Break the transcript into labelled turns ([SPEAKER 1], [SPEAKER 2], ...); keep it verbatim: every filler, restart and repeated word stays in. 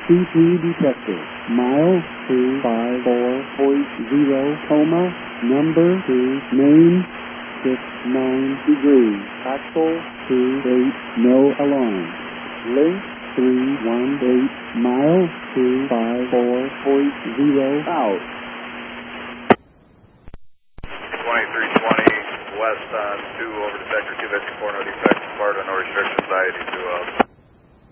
[SPEAKER 1] C P detected. Mile two five four point zero, coma, number two, main, six nine degrees. Axle two eight, no alarm. Link three one eight, mile two five four point zero, out.
[SPEAKER 2] twenty-three twenty west on two over to sector two fifty-four, no defects, part of no restrictions, I eighty-two out.